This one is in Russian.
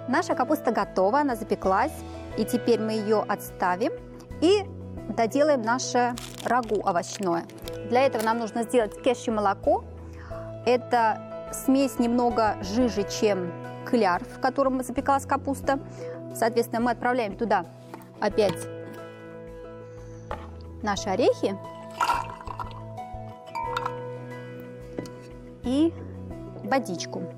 Наша капуста готова, она запеклась. И теперь мы ее отставим и доделаем наше рагу овощное. Для этого нам нужно сделать кешью-молоко. Это смесь немного жиже, чем кляр, в котором запекалась капуста. Соответственно, мы отправляем туда опять наши орехи и водичку.